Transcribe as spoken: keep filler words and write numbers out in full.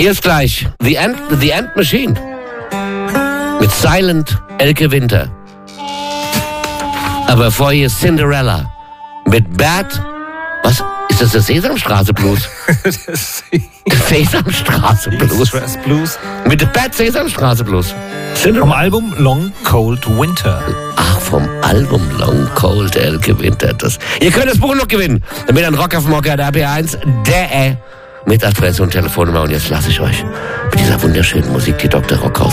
Hier ist gleich The Ant, The Ant Machine mit Silent Elke Winter. Aber vorher Cinderella mit Bad... Was? Ist das der Sesamstraße Blues? Der Sesamstraße Blues. Blues. Mit der Bad Sesamstraße Blues. Vom Album Long Cold Winter. Ach, vom Album Long Cold Elke Winter. Das. Ihr könnt das Buch noch gewinnen. Mit einem Rock auf dem Mocker, der A B eins, der mit Adresse und Telefonnummer. Und jetzt lasse ich euch mit dieser wunderschönen Musik, die Doktor Rockhaus